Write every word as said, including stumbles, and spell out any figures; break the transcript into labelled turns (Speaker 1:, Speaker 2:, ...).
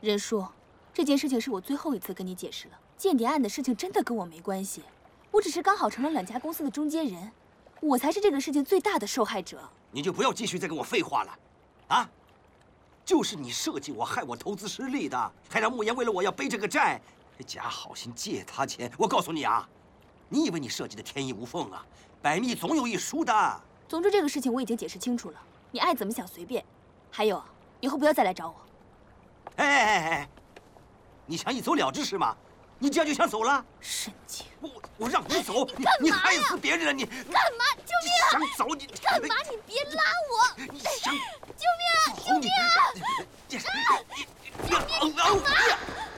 Speaker 1: 任叔，这件事情是我最后一次跟你解释了。间谍案的事情真的跟我没关系，我只是刚好成了两家公司的中间人，我才是这个事情最大的受害者。
Speaker 2: 你就不要继续再跟我废话了，啊！就是你设计我，害我投资失利的，还让慕言为了我要背这个债，假好心借他钱。我告诉你啊，你以为你设计的天衣无缝啊？百密总有一疏的。
Speaker 1: 总之这个事情我已经解释清楚了，你爱怎么想随便。还有，以后不要再来找我。
Speaker 2: 哎哎哎哎！你想一走了之是吗？你这样就想走了？
Speaker 1: 神经！
Speaker 2: 我我让你走，你
Speaker 1: 干嘛呀？
Speaker 2: 你害死别人了！你
Speaker 1: 干嘛？救命啊！
Speaker 2: 想走你
Speaker 1: 干嘛？你别拉我！
Speaker 2: 你想
Speaker 1: 救命啊！救命啊！
Speaker 2: 你你你你你你干嘛？